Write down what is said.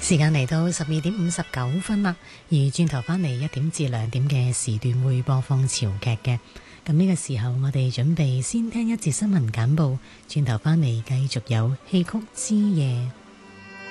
時間嚟到12:59啦，而轉頭返嚟1點至2點嘅時段會播放潮劇嘅。咁呢個時候我哋準備先聽一節新聞簡報，轉頭返嚟繼續有戲曲之夜。